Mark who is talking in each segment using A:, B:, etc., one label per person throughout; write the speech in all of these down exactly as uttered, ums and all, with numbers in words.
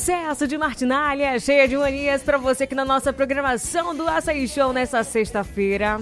A: Sucesso de Martinália, cheia de manias para você aqui na nossa programação do Açaí Show nessa sexta-feira.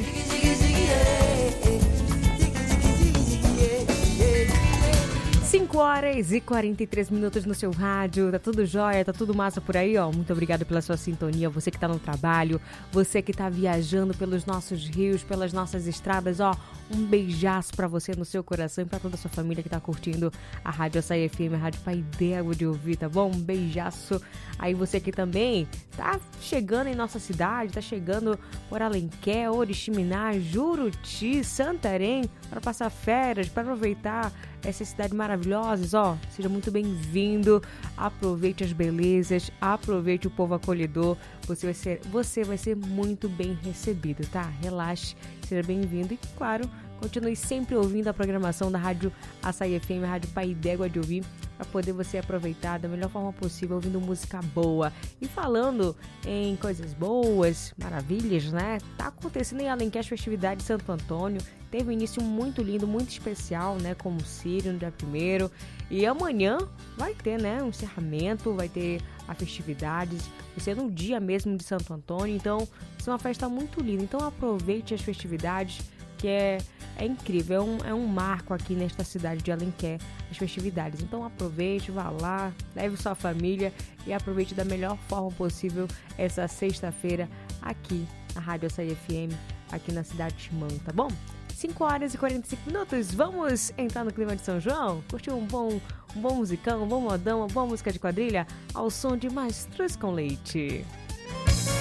A: cinco horas e quarenta e três minutos no seu rádio, tá tudo jóia, tá tudo massa por aí, ó. Muito obrigado pela sua sintonia, você que tá no trabalho, você que tá viajando pelos nossos rios, pelas nossas estradas, ó. Um beijaço pra você no seu coração e pra toda a sua família que tá curtindo a Rádio Açaí F M, a Rádio Pai D'Égua de ouvir, tá bom? Um beijaço. Aí você que também tá chegando em nossa cidade, tá chegando por Alenquer, Oriximiná, Juruti, Santarém, para passar férias, para aproveitar essa cidade maravilhosa, ó, seja muito bem-vindo, aproveite as belezas, aproveite o povo acolhedor, você vai ser, você vai ser muito bem recebido, tá? Relaxe, seja bem-vindo e, claro, continue sempre ouvindo a programação da Rádio Açaí F M, a Rádio Pai D'Égua de ouvir, para poder você aproveitar da melhor forma possível, ouvindo música boa. E falando em coisas boas, maravilhas, né? Tá acontecendo em Alenquer as festividades de Santo Antônio. Teve um início muito lindo, muito especial, né? Como o Sírio no dia primeiro. E amanhã vai ter, né? Um encerramento, vai ter a festividade. Vai ser no dia mesmo de Santo Antônio. Então, vai ser uma festa muito linda. Então, aproveite as festividades, que é, é incrível. É um, é um marco aqui nesta cidade de Alenquer, as festividades. Então, aproveite, vá lá, leve sua família e aproveite da melhor forma possível essa sexta-feira aqui na Rádio Açaí F M, aqui na cidade de Timão, tá bom? cinco horas e quarenta e cinco minutos, vamos entrar no clima de São João? Curtir um bom, um bom musicão, um bom modão, uma boa música de quadrilha ao som de Mastruz com Leite.